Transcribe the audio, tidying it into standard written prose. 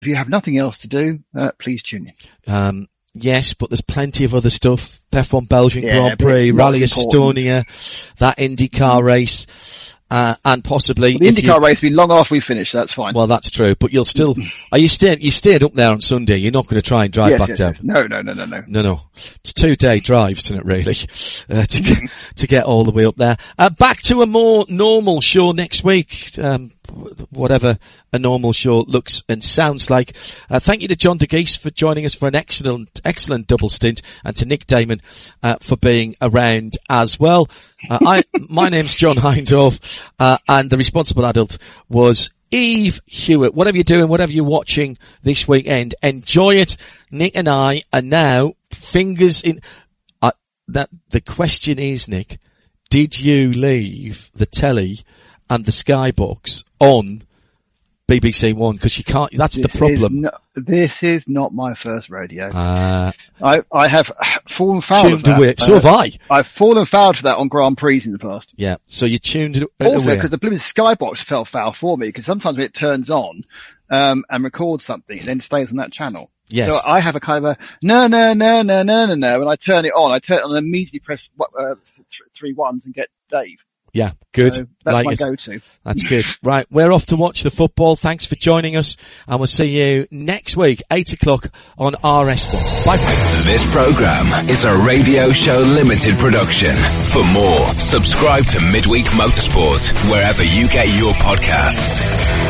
if you have nothing else to do, please tune in. Yes, but there's plenty of other stuff. F1 Belgian Grand Prix, Rally Estonia, that IndyCar race, and possibly... Well, the IndyCar race will be long after we finish, that's fine. Well, that's true, but you'll still... you stayed up there on Sunday, you're not going to try and drive back down? No. No. It's 2-day drive, isn't it, really? To get all the way up there. Back to a more normal show next week. Whatever a normal show looks and sounds like. Thank you to John DeGeese for joining us for an excellent double stint, and to Nick Damon for being around as well. My name's John Hindhaugh, and the responsible adult was Eve Hewitt. Whatever you're doing, whatever you're watching this weekend, enjoy it. Nick and I are now fingers in. The question is, Nick, did you leave the telly and the Skybox on BBC One? Because you can't. That's the problem. This is not my first rodeo. I have fallen foul of that. Away. So have I. I've fallen foul for that on Grand Prix in the past. Yeah. So you tuned it also because the blooming Skybox fell foul for me, because sometimes when it turns on and records something, it then stays on that channel. Yes. So I have a kind of a no. When I turn it on, and immediately press 3 ones and get Dave. Yeah, good. So that's my go-to. That's good. Right, we're off to watch the football. Thanks for joining us, and we'll see you next week, 8:00 on RS1. Bye. This program is a Radio Show Limited production. For more, subscribe to Midweek Motorsport wherever you get your podcasts.